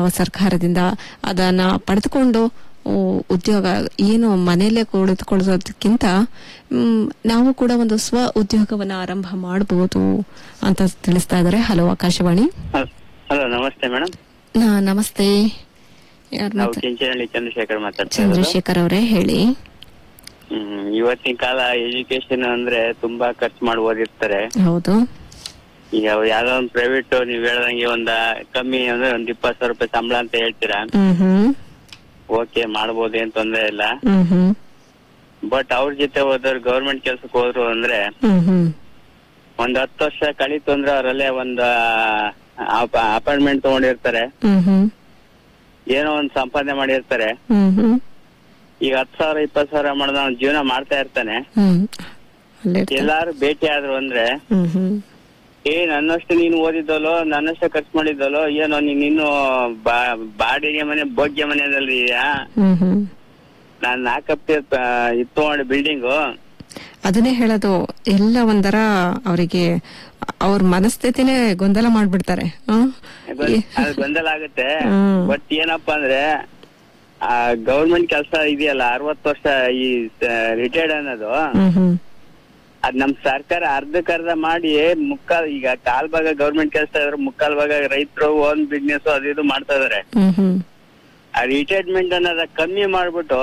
ಸರ್ಕಾರದಿಂದ ಅದನ್ನ ಪಡೆದುಕೊಂಡು ಉದ್ಯೋಗ ಏನು ಮನೆಯಲ್ಲೇ ಕುಳಿತುಕೊಳ್ಳೋದಕ್ಕಿಂತ ನಾವು ಕೂಡ ಒಂದು ಸ್ವ ಉದ್ಯೋಗವನ್ನ ಆರಂಭ ಮಾಡಬಹುದು ಅಂತ ತಿಳಿಸ್ತಾ ಇದ್ದಾರೆ. ಹಲೋ, ಆಕಾಶವಾಣಿ. ಹಲೋ, ನಮಸ್ತೆ ಮೇಡಮ್. ನಮಸ್ತೆ. ಚಂದ್ರಶೇಖರ್ ಮಾತಾಡ್ತಾ ಚಂದ್ರಶೇಖರ್ ಅವರೇ, ಹೇಳಿ. ಇವತ್ತಿನ ಕಾಲ ಎಜುಕೇಶನ್ ಅಂದ್ರೆ ತುಂಬಾ ಖರ್ಚು ಮಾಡಿ ಓದಿರ್ತಾರೆ. ಹೌದು. ಈಗ ಯಾವ್ದೋ ಒಂದು ಪ್ರೈವೇಟ್ ನೀವ್ ಹೇಳ್ದಂಗೆ ಕಮ್ಮಿ ಅಂದ್ರೆ ಒಂದ್ 20,000 ರೂಪಾಯಿ ಸಂಬಳ ಅಂತ ಹೇಳ್ತೀರಾ. ಓಕೆ, ಮಾಡ್ಬೋದು, ಏನ್ ತೊಂದ್ರೆ ಇಲ್ಲ. ಬಟ್ ಅವ್ರ ಜೊತೆ ಹೋದವ್ರು ಗೌರ್ಮೆಂಟ್ ಕೆಲ್ಸಕ್ಕೆ ಹೋದ್ರು ಅಂದ್ರೆ ಒಂದ್ 10 ವರ್ಷ ಕಳೀತು ಅಂದ್ರೆ ಅವರಲ್ಲೇ ಒಂದು ಅಪಾಯಿಂಟ್ಮೆಂಟ್ ತಗೊಂಡಿರ್ತಾರೆ, ಏನೋ ಒಂದ್ ಸಂಪಾದನೆ ಮಾಡಿರ್ತಾರೆ. ಈಗ 10,000 20,000 ಮಾಡಿದ ಜೀವನ ಮಾಡ್ತಾ ಇರ್ತಾನೆ. ಎಲ್ಲಾರು ಭೇಟಿ ಆದ್ರು ಅಂದ್ರೆ ನನ್ನಷ್ಟು ನೀನು ಓದಿದ್ದಲ್ಲೋ, ನನ್ನಷ್ಟು ಖರ್ಚು ಮಾಡಿದ್ದಲ್ಲೋ, ಏನೋ ನೀನು ಬಾಡಿಗೆ ಮನೆ ಭೋಗ್ಯ ಮನೆಯಲ್ಲಿ ನಾನ್ 4 ಇತ್ತು ಮಾಡಿ ಬಿಲ್ಡಿಂಗು. ಅದನ್ನೇ ಹೇಳೋದು, ಎಲ್ಲ ಒಂಥರ ಅವರಿಗೆ ಅವ್ರ ಮನಸ್ಥಿತಿನೇ ಗೊಂದಲ ಮಾಡ್ಬಿಡ್ತಾರೆ. ಗೊಂದಲ ಆಗುತ್ತೆ. ಬಟ್ ಏನಪ್ಪಾ ಅಂದ್ರೆ ಗೌರ್ಮೆಂಟ್ ಕೆಲಸ ಇದೆಯಲ್ಲ, 60 ವರ್ಷ ಈ ರಿಟೈರ್ಡ್ ಅನ್ನೋದು, ಅದ್ ನಮ್ ಸರ್ಕಾರ ಅರ್ಧಕ್ಕರ್ಧ ಮಾಡಿ ಈಗ ಕಾಲ್ ಭಾಗ ಗೌರ್ಮೆಂಟ್ ಕೆಲಸ ಇದ್ರೆ ಮುಕ್ಕಾಲ್ ಭಾಗ ರೈತರು ಓನ್ ಬಿಸ್ನೆಸ್ ಅದು ಇದು ಮಾಡ್ತಾ ಇದಾರೆ. ಆ ರಿಟೈರ್ಮೆಂಟ್ ಅನ್ನೋದ ಕಮ್ಮಿ ಮಾಡ್ಬಿಟ್ಟು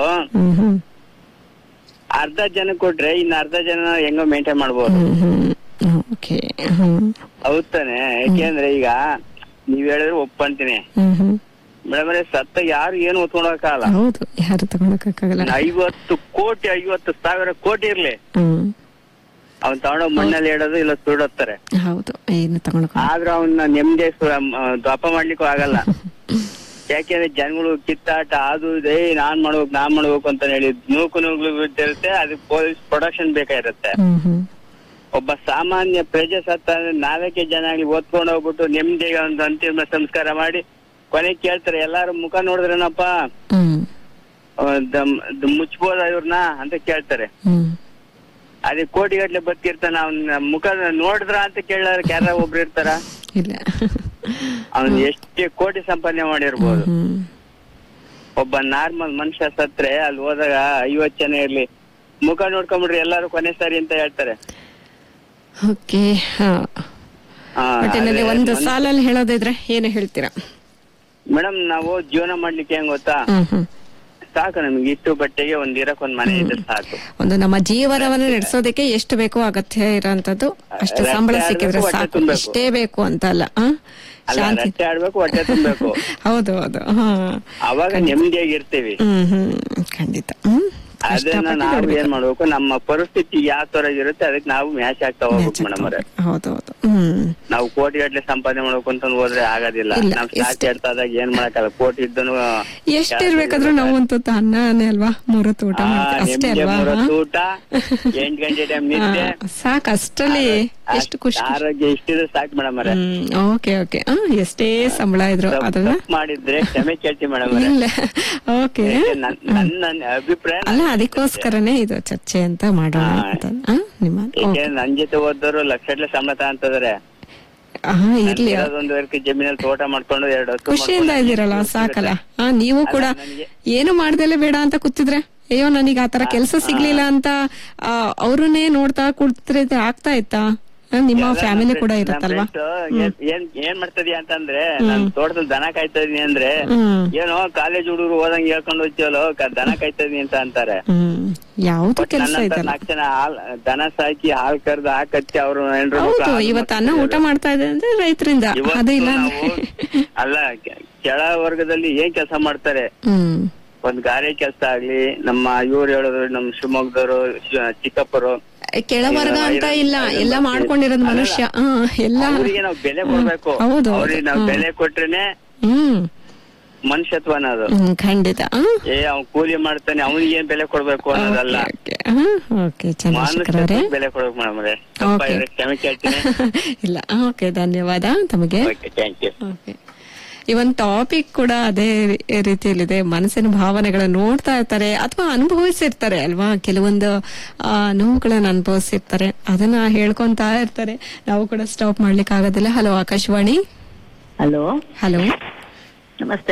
ಅರ್ಧ ಜನ ಕೊಟ್ರೆ ಇನ್ನು ಅರ್ಧ ಜನ ಹೆಂಗೋ ಮೇಂಟೈನ್ ಮಾಡ್ಬೋದು. ಹೌದ್ ತಾನೆ? ಯಾಕೆಂದ್ರೆ ಈಗ ನೀವ್ ಹೇಳಿದ್ರೆ ಒಪ್ಪಂತೀನಿ ಮೇಡಮ್, ಸತ್ತ ಯಾರು ಏನು ಹೊತ್ಕೊಂಡೋಗಕ್ಕಾಗಲ್ಲ. 50 ಕೋಟಿ 50,000 ಕೋಟಿ ಇರ್ಲಿ, ಅವ್ನ್ ತಗೊಂಡೋಗ್ ಮಣ್ಣಲ್ಲಿ ಇಡೋದು ಇಲ್ಲ ಸುಡೋತ್ತಾರೆ. ಆದ್ರೆ ಅವನ್ನ ನೆಮ್ಮದಿ ದ್ವಾಪ ಮಾಡ್ಲಿಕ್ಕೂ ಆಗಲ್ಲ. ಯಾಕೆಂದ್ರೆ ಜನಗಳು ಕಿತ್ತಾಟ ಅದು ಇದೆ, ನಾನ್ ಮಾಡ್ಬೇಕು ಅಂತ ಹೇಳಿ ನೂಕು ಬಿಟ್ಟಿರುತ್ತೆ. ಅದಕ್ಕೆ ಪೊಲೀಸ್ ಪ್ರೊಡಕ್ಷನ್ ಬೇಕಾಗಿರುತ್ತೆ. ಒಬ್ಬ ಸಾಮಾನ್ಯ ಪ್ರಜೆ ಸತ್ತ ಅಂದ್ರೆ 4 ಜನ ಆಗ್ಲಿ ಓದ್ಕೊಂಡು ಹೋಗ್ಬಿಟ್ಟು ನೆಮ್ಮದಿಗೆ ಒಂದು ಅಂತಿಮ ಸಂಸ್ಕಾರ ಮಾಡಿ ಕೊನೆಗೆ ಕೇಳ್ತಾರೆ, ಎಲ್ಲಾರು ಮುಖ ನೋಡಿದ್ರೇನಪ್ಪ ಮುಚ್ಬೋದ ಇವ್ರನ್ನ ಅಂತ ಕೇಳ್ತಾರೆ. ಅದೇ ಕೋಟಿಗಟ್ಲೆ ಬದುಕಿರ್ತಾನ, ಅವ್ನ ಮುಖ ನೋಡಿದ್ರ ಅಂತ ಕೇಳಾರ ಯಾರ ಒಬ್ರು ಇರ್ತಾರ? ಅವ್ನ್ ಎಷ್ಟೇ ಕೋಟಿ ಸಂಪಾದನೆ ಮಾಡಿರ್ಬೋದು. ಒಬ್ಬ ನಾರ್ಮಲ್ ಮನುಷ್ಯ ಸತ್ರೆ ಅಲ್ಲಿ ಹೋದಾಗ 50 ಜನ ಇರ್ಲಿ, ಮುಖ ನೋಡ್ಕೊಂಡ್ಬಿಡ್ರಿ ಎಲ್ಲಾರು ಕೊನೆ ಸಾರಿ ಅಂತ ಹೇಳ್ತಾರೆ. ಒಂದು ಸಾಲಲ್ಲಿ ಹೇಳೋದಿದ್ರೆ ಏನು ಹೇಳ್ತೀರಾ ಮೇಡಮ್? ನಾವು ಜೀವನ ಮಾಡ್ಲಿಕ್ಕೆ ಹೆಂಗ್ ಗೊತ್ತಾ, ಸಾಕು ನಮ್ಗೆ ಇಟ್ಟು ಬಟ್ಟೆಗೆ ಒಂದ್ ಮನೆ ಇದ್ರೆ ಸಾಕು. ಒಂದು ನಮ್ಮ ಜೀವನವನ್ನು ನಡೆಸೋದಕ್ಕೆ ಎಷ್ಟು ಬೇಕೋ ಅಗತ್ಯ ಇರೋಂಥದ್ದು ಅಷ್ಟು ಸಂಬಳ ಸಿಕ್ಕಿದ್ರೆ ಸಾಕು, ಇಷ್ಟೇ ಬೇಕು ಅಂತ ಅಲ್ಲ. ರಸ್ತೆ ಆಡ್ಬೇಕು, ಹೊಟ್ಟೆ ತುಂಬಬೇಕು. ಹೌದು. ಅವಾಗ ನೆಮ್ಮದಿಯಾಗಿರ್ತೀವಿ. ಖಂಡಿತ. ಅದನ್ನ ನಾವು ಏನ್ ಮಾಡ್ಬೇಕು, ನಮ್ಮ ಪರಿಸ್ಥಿತಿ ಯಾವ ತರ ಇರುತ್ತೆ ಅದಕ್ಕೆ ನಾವು ಮ್ಯಾಚ್ ಆಗ್ತಾ ಹೋಗ್ಬೇಕು ಮೇಡಮ್ ಅವರೇ. ಹೌದೌದು. ನಾವು ಕೋಟಿ ಗಟ್ಲೆ ಸಂಪಾದನೆ ಮಾಡ್ಬೇಕು ಅಂತ ಹೋದ್ರೆ ಆಗೋದಿಲ್ಲ. ನಾವ್ ಸ್ಟಾರ್ಟ್ ಹೇಳ್ತಾದಾಗ ಏನ್ ಮಾಡಕ್ಕಲ್ಲ, ಕೋಟಿ ಇದ್ದನು ಎಷ್ಟಿರ್ಬೇಕಾದ್ರೂ ನಾವು ಅಂತೂ ಅನ್ನನೇ ಅಲ್ವಾ, 3 ಹೊತ್ತು ಊಟ ಅಷ್ಟೇ ಅಲ್ವಾ, 3 ಊಟ 8 ಗಂಟೆ ಟೈಮ್ ನಿದ್ದೆ ಸಾಕು. ಅಷ್ಟರಲ್ಲಿ ಎಷ್ಟು ಖುಷಿ, ಆರೋಗ್ಯ ಇಷ್ಟಿದ್ರೆ ಸಾಕು ಮೇಡಮ್ ಅವರೇ. ಓಕೆ. ಎಷ್ಟೇ ಸಂಬಳ ಇದ್ರು ಅದನ್ನ ಮಾಡಿದ್ರೆ ಕ್ಷಮೆ ಕೇಳ್ತೀವಿ ಮೇಡಮ್ ಅವರೇ. ಓಕೆ, ನನ್ನ ಅಭಿಪ್ರಾಯ ಅಲ್ಲ, ಅದಕ್ಕೋಸ್ಕರನೇ ಇದು ಚರ್ಚೆ ಅಂತ ಮಾಡೋಣ. ನನ್ ಜೊತೆ ಓದೋರು ಲಕ್ಷಗಟ್ಟಲೆ ಸಂಬಳ ತಗೊಂತಿದಾರೆ. ಇರ್ಲಿ, ಒಂದು ಜಮೀನಲ್ಲಿ ತೋಟ ಮಾಡ್ಕೊಂಡು 2 ಖುಷಿಯಿಂದ ಇದ್ದೀರಲ್ಲ, ಸಾಕಲ್ಲ. ನೀವು ಕೂಡ ಏನು ಮಾಡ್ದಲೇ ಬೇಡ ಅಂತ ಕೂತಿದ್ರೆ, ಅಯ್ಯೋ ನನಗೆ ಆತರ ಕೆಲಸ ಸಿಗ್ಲಿಲ್ಲ ಅಂತ ಅವ್ರನ್ನೇ ನೋಡ್ತಾ ಕೂತ್ರೆ ಆಗ್ತಾ ಇತ್ತಾ? ನಿಮ್ಮ ಫ್ಯಾಮಿಲಿ ಕೂಡ ಇರತ್ತಲ್ವಾ? ಏನ್ ಮಾಡ್ತದೀಯ ಅಂತಂದ್ರೆ, ನಾನ್ ತೋಟದಲ್ಲಿ ದನ ಕಾಯ್ತಾ ಇದೀನಿ ಅಂದ್ರೆ, ಏನೋ ಕಾಲೇಜ್ ಹುಡುಗರು ಹೋದಂಗೆ ಹೇಳ್ಕೊಂಡು ಹೋಗ್ತೀವಲ್ಲೋ ದನ ಕಾಯ್ತಾ ಇದೀನಿ ಅಂತ ಅಂತಾರೆ. ಯಾವ್ದು ಕೆಲಸ ಇದೆ? 4 ಜನ ದನ ಸಾಕಿ ಹಾಲ್ ಕರ್ದು ಹಾಕತ್ತಿ ಅವ್ರು ಇವತ್ತು ಅನ್ನ ಊಟ ಮಾಡ್ತಾ ಇದೆ ಅಂದ್ರೆ ರೈತರಿಂದ. ಅಲ್ಲ, ಕೆಳ ವರ್ಗದಲ್ಲಿ ಏನ್ ಕೆಲಸ ಮಾಡ್ತಾರೆ? ಒಂದ್ ಗಾರೆ ಕೆಲಸ ಆಗ್ಲಿ, ನಮ್ಮ ಇವ್ರು ಹೇಳಿದ್ರು, ನಮ್ ಶಿವಮೊಗ್ಗದವರು ಚಿಕ್ಕಪ್ಪರು ಕೆಳವರ್ಗ ಅಂತ ಇಲ್ಲ, ಎಲ್ಲ ಮಾಡ್ಕೊಂಡಿರೋದು ಮನುಷ್ಯ. ಎಲ್ಲ ನಾವು ಬೆಲೆ ಕೊಡ್ಬೇಕು. ಅವ್ರಿಗೆ ನಾವು ಬೆಲೆ ಕೊಟ್ರೇನೆ ಮನುಷ್ಯತ್ವ ಅನ್ನೋದು. ಖಂಡಿತ. ಅವ್ನ್ ಕೂಲಿ ಮಾಡ್ತಾನೆ, ಅವನಿಗೆ ಏನ್ ಬೆಲೆ ಕೊಡ್ಬೇಕು ಅನ್ನೋದಲ್ಲ, ಬೆಲೆ ಕೊಡ್ಬೇಕು ಮೇಡಮ್. ಕ್ಷಮೆ ಕೇಳ್ತೀನಿ. ಇಲ್ಲ, ಓಕೆ, ಧನ್ಯವಾದ ತಮಗೆ. Thank you. ಈ ಒಂದು ಟಾಪಿಕ್ ಕೂಡ ಅದೇ ರೀತಿಯಲ್ಲಿದೆ. ಮನಸ್ಸಿನ ಭಾವನೆಗಳನ್ನ ನೋಡ್ತಾ ಇರ್ತಾರೆ ಅಥವಾ ಅನುಭವಿಸಿರ್ತಾರೆ ಅಲ್ವಾ, ಕೆಲವೊಂದು ನೋವುಗಳನ್ನ ಅನುಭವಿಸಿರ್ತಾರೆ, ಅದನ್ನ ಹೇಳ್ಕೊಂತಾ ಇರ್ತಾರೆ. ನಾವು ಕೂಡ ಸ್ಟಾಪ್ ಮಾಡ್ಲಿಕ್ಕೆ ಆಗೋದಿಲ್ಲ. ಹಲೋ, ಆಕಾಶವಾಣಿ. ಹಲೋ. ನಮಸ್ತೆ.